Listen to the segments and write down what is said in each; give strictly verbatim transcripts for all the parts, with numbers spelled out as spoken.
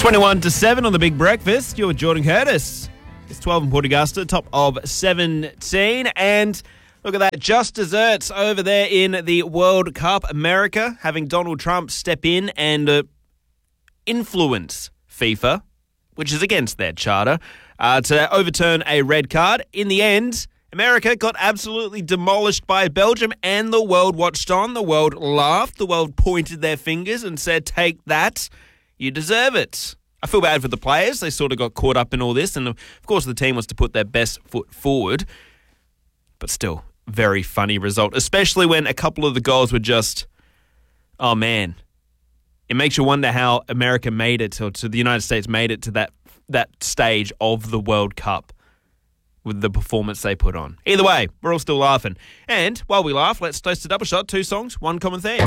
twenty-one to seven on The Big Breakfast. You're with Jordan Curtis. It's twelve in Port Augusta, top of seventeen. And look at that, just desserts over there in the World Cup. America having Donald Trump step in and uh, influence FIFA, which is against their charter, uh, to overturn a red card. In the end, America got absolutely demolished by Belgium, and the world watched on. The world laughed. The world pointed their fingers and said, take that. You deserve it. I feel bad for the players. They sort of got caught up in all this. And, of course, the team wants to put their best foot forward. But still, very funny result, especially when a couple of the goals were just, oh, man. It makes you wonder how America made it, or to the United States made it to that that stage of the World Cup with the performance they put on. Either way, we're all still laughing. And while we laugh, let's toast a double shot. Two songs, one common theme.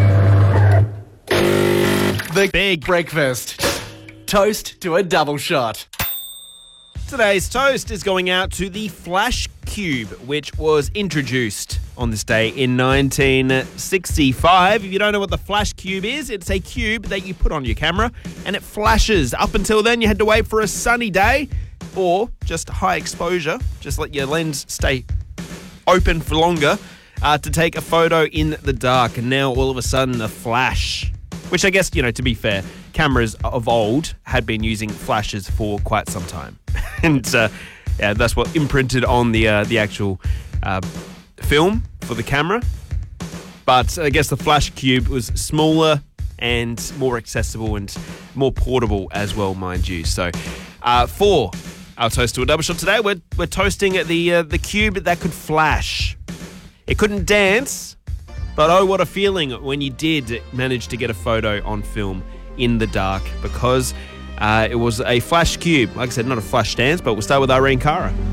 The Big Breakfast. Toast to a double shot. Today's toast is going out to the Flash Cube, which was introduced on this day in nineteen sixty-five. If you don't know what the Flash Cube is, it's a cube that you put on your camera and it flashes. Up until then, you had to wait for a sunny day or just high exposure, just let your lens stay open for longer, uh, to take a photo in the dark. And now all of a sudden, a flash, which I guess, you know, to be fair, cameras of old had been using flashes for quite some time. and uh, yeah, that's what imprinted on the uh, the actual uh, film for the camera. But I guess the Flash Cube was smaller and more accessible and more portable as well, mind you. So uh, for our toast to a double shot today, we're, we're toasting the, uh, the cube that could flash. It couldn't dance, but oh, what a feeling when you did manage to get a photo on film in the dark, because uh, it was a Flash Cube. Like I said, not a flash dance, but we'll start with Irene Cara.